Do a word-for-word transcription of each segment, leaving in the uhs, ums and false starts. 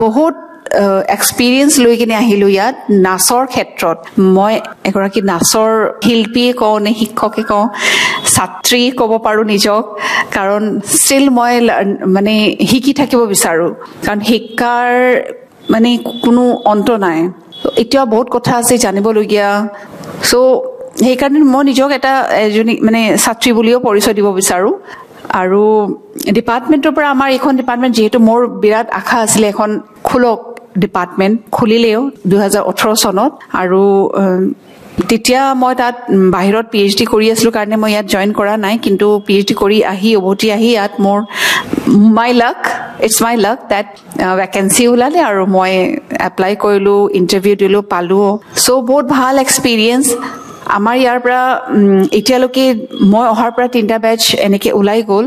বহুত এক্সপিৰিয়েঞ্চ লৈ কিনে আহিলো ইয়াত নাচৰ ক্ষেত্ৰত মই এগৰাকী নাচৰ শিল্পীয়ে কওঁ নে শিক্ষকে কওঁ ছাত্ৰী ক'ব পাৰো নিজক কাৰণ ষ্টিল মই মানে শিকি থাকিব বিচাৰো কাৰণ শিক্ষাৰ মানে কোনো অন্ত নাই এতিয়া বহুত কথা আছে জানিবলগীয়া চ' সেইকাৰণে মই নিজক এটা এজনী মানে ছাত্ৰী বুলিও পৰিচয় দিব বিচাৰো আৰু ডিপাৰ্টমেণ্টৰ পৰা আমাৰ এইখন ডিপাৰ্টমেণ্ট যিহেতু মোৰ বিৰাট আশা আছিলে এখন খোলক ডিপাৰ্টমেণ্ট খুলিলেও দুহেজাৰ ওঠৰ চনত আৰু তেতিয়া মই তাত বাহিৰত পি এইচ ডি কৰি আছিলোঁ কাৰণে মই ইয়াত জইন কৰা নাই কিন্তু পি এইচ ডি কৰি আহি উভতি আহি ইয়াত মোৰ মাই luck it's my luck date vacancy ওলালে আৰু মই এপ্লাই কৰিলোঁ ইণ্টাৰভিউ দিলোঁ পালোঁ চ' বহুত ভাল এক্সপিৰিয়েঞ্চ আমাৰ ইয়াৰ পৰা এতিয়ালৈকে মই অহাৰ পৰা তিনিটা বেচ এনেকে ওলাই গ'ল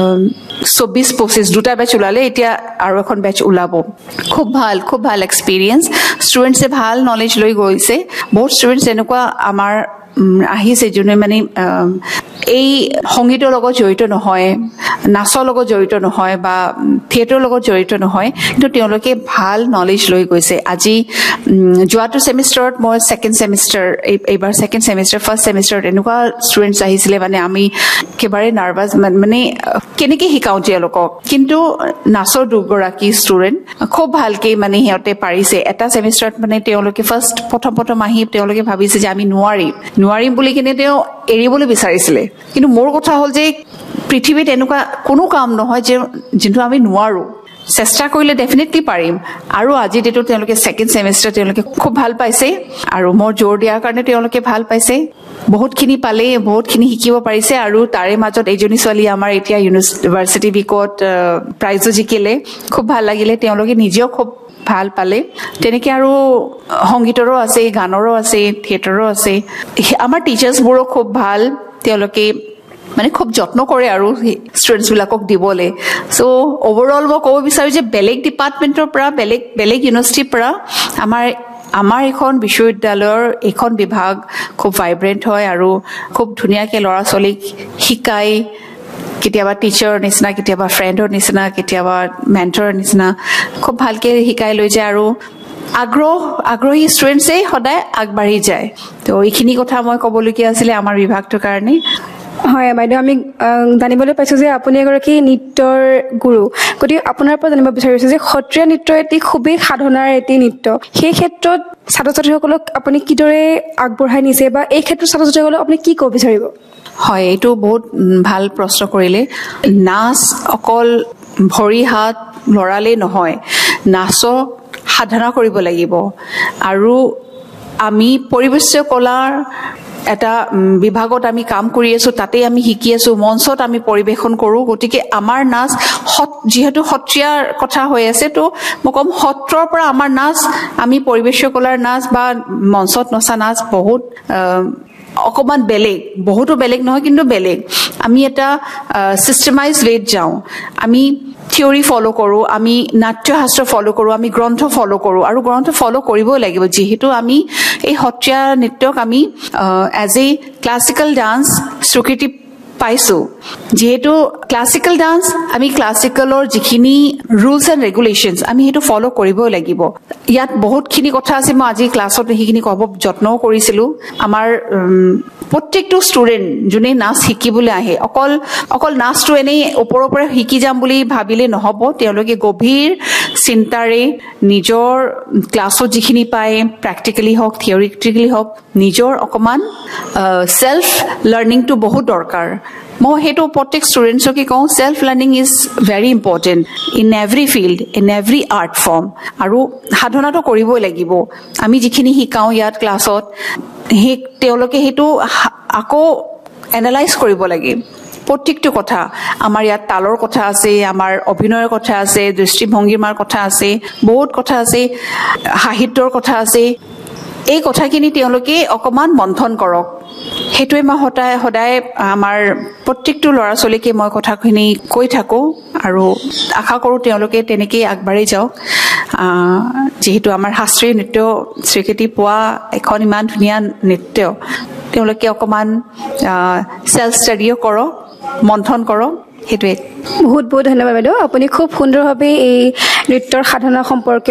চৌবিশ পঁচিছ দুটা বেচ ওলালে এতিয়া আৰু এখন বেচ ওলাব খুব ভাল খুব ভাল এক্সপিৰিয়েঞ্চ ষ্টুডেণ্টছে ভাল নলেজ লৈ গৈছে বহুত ষ্টুডেণ্টছ এনেকুৱা আমাৰ আহিছে যোনে মানে এই সংগীতৰ লগত জড়িত নহয় নাচৰ লগত জড়িত নহয় বা থিয়েটাৰৰ লগত জড়িত নহয় কিন্তু তেওঁলোকে ভাল নলেজ লৈ গৈছে আজি যোৱাটো ছেমিষ্টাৰত মই ছেকেণ্ড ছেমিষ্টাৰ এইবাৰ ছেকেণ্ড ছেমিষ্টাৰ ফাৰ্ষ্ট ছেমিষ্টাৰত এনেকুৱা ষ্টুডেণ্টছ আহিছিলে মানে আমি একেবাৰে নাৰ্ভাছ মানে কেনেকৈ শিকাওঁ তেওঁলোকক কিন্তু নাচৰ দুগৰাকী ষ্টুডেণ্ট খুব ভালকৈ মানে সিহঁতে পাৰিছে এটা ছেমিষ্টাৰত মানে তেওঁলোকে ফাৰ্ষ্ট প্ৰথম প্ৰথম আহি তেওঁলোকে ভাবিছে যে আমি নোৱাৰিম নোৱাৰিম বুলি কিনে তেওঁ এৰিবলৈ বিচাৰিছিলে কিন্তু মোৰ কথা হ'ল যে পৃথিৱীত এনেকুৱা কোনো কাম নহয় যে যোনটো আমি নোৱাৰোঁ চেষ্টা কৰিলে ডেফিনেটলি পাৰিম আৰু আজি ডেটত তেওঁলোকে ছেকেণ্ড ছেমিষ্টাৰ তেওঁলোকে খুব ভাল পাইছে আৰু মোৰ জোৰ দিয়াৰ কাৰণে তেওঁলোকে ভাল পাইছে বহুতখিনি পালে বহুতখিনি শিকিব পাৰিছে আৰু তাৰে মাজত এইজনী ছোৱালী আমাৰ এতিয়া ইউনিভাৰ্চিটি উইকত প্ৰাইজো জিকিলে খুব ভাল লাগিলে তেওঁলোকে নিজেও খুব ভাল পালে তেনেকে আৰু সংগীতৰো আছে গানৰো আছে থিয়েটাৰো আছে আমাৰ টিচাৰ্ছবোৰো খুব ভাল তেওঁলোকে মানে খুব যত্ন কৰে আৰু ষ্টুডেণ্টছ বিলাকক দিবলৈ চ' অভাৰঅল মই ক'ব বিচাৰোঁ যে বেলেগ ডিপাৰ্টমেণ্টৰ পৰা বেলেগ বেলেগ ইউনিভাৰ্চিটিৰ পৰা আমাৰ আমাৰ এখন বিশ্ববিদ্যালয়ৰ এইখন বিভাগ খুব ভাইব্ৰেণ্ট হয় আৰু খুব ধুনীয়াকৈ ল'ৰা ছোৱালীক শিকায় কেতিয়াবা টিচাৰৰ নিচিনা কেতিয়াবা ফ্ৰেণ্ডৰ নিচিনা কেতিয়াবা মেণ্টৰৰ নিচিনা খুব ভালকৈ শিকাই লৈ যায় আৰু আগ্ৰহ আগ্ৰহী ষ্টুডেণ্টছেই সদায় আগবাঢ়ি যায় তো এইখিনি কথা মই ক'বলগীয়া আছিলে আমাৰ বিভাগটোৰ কাৰণে হয় বাইদেউ আমি জানিবলৈ পাইছোঁ যে আপুনি এগৰাকী নৃত্যৰ গুৰু গতিকে আপোনাৰ পৰা জানিব বিচাৰিছোঁ যে সত্ৰীয়া নৃত্য এটি খুবেই সাধনাৰ এটি নৃত্য সেই ক্ষেত্ৰত ছাত্ৰ ছাত্ৰীসকলক আপুনি কিদৰে আগবঢ়াই নিছে বা এই ক্ষেত্ৰত ছাত্ৰ ছাত্ৰীসকলক আপুনি কি ক'ব বিচাৰিব হয় এইটো বহুত ভাল প্ৰশ্ন কৰিলে নাচ অকল ভৰি হাত লৰালেই নহয় নাচক সাধনা কৰিব লাগিব আৰু আমি পৰিবেশ কলাৰ এটা বিভাগত আমি কাম কৰি আছো তাতে আমি শিকি আছো মঞ্চত আমি পৰিবেশন কৰোঁ গতিকে আমাৰ নাচ যেহেতু সত্ৰীয়াৰ কথা হৈ আছে তো মই কম সত্ৰৰ পৰা আমাৰ নাচ আমি পৰিবেশ কলাৰ নাচ বা মঞ্চত নচা নাচ বহুত অকমান বেলেগ বহুতো বেলেগ নহয় কিন্তু বেলেগ আমি এটা চিষ্টেমাইজ ৱেত যাওঁ আমি থিয়ৰী ফলো কৰোঁ আমি নাট্যশাস্ত্ৰ ফলো কৰোঁ আমি গ্ৰন্থ ফলো কৰোঁ আৰু গ্ৰন্থ ফলো কৰিবই লাগিব যিহেতু আমি এই সত্ৰীয়া নৃত্যক আমি এজ এ ক্লাছিকেল ডান্স স্বীকৃতি পাইছোঁ যিহেতু ক্লাছিকেল ডান্স আমি ক্লাছিকেলৰ যিখিনি ৰুলছ এণ্ড ৰেগুলেশ্যনছ আমি সেইটো ফলো কৰিবই লাগিব ইয়াত বহুতখিনি কথা আছে মই আজি ক্লাছত সেইখিনি ক'ব যত্নও কৰিছিলোঁ আমাৰ প্ৰত্যেকটো ষ্টুডেণ্ট যোনে নাচ শিকিবলৈ আহে অকল অকল নাচটো এনেই ওপৰৰ পৰা শিকি যাম বুলি ভাবিলে নহ'ব তেওঁলোকে গভীৰ চিন্তাৰে নিজৰ ক্লাছত যিখিনি পায় প্ৰেক্টিকেলি হওক থিয়ৰিটিকেলি হওক নিজৰ অকণমান ছেল্ফ লাৰ্ণিংটো বহুত দৰকাৰ মই সেইটো প্ৰত্যেক ষ্টুডেণ্টছকে কওঁ self learning is very important in every field in every art form আৰু সাধনাটো কৰিবই লাগিব আমি যিখিনি শিকাওঁ ইয়াত ক্লাছত সেই তেওঁলোকে সেইটো আকৌ এনালাইজ কৰিব লাগে প্ৰত্যেকটো কথা আমাৰ ইয়াত তালৰ কথা আছে আমাৰ অভিনয়ৰ কথা আছে দৃষ্টিভংগীমাৰ কথা আছে বহুত কথা আছে সাহিত্যৰ কথা আছে এই কথাখিনি তেওঁলোকে অকণমান মন্থন কৰক সেইটোৱে মই সদায় সদায় আমাৰ প্ৰত্যেকটো ল'ৰা ছোৱালীকে মই কথাখিনি কৈ থাকোঁ আৰু আশা কৰোঁ তেওঁলোকে তেনেকেই আগবাঢ়ি যাওক যিহেতু আমাৰ শাস্ত্ৰীয় নৃত্য স্বীকৃতি পোৱা এখন ইমান ধুনীয়া নৃত্য তেওঁলোকে অকণমান ছেল্ফ ষ্টাডিও কৰক মন্থন কৰক সেইটোৱে বহুত বহুত ধন্যবাদ বাইদেউ আপুনি খুব সুন্দৰভাৱে এই নৃত্যৰ সাধনা সম্পৰ্কে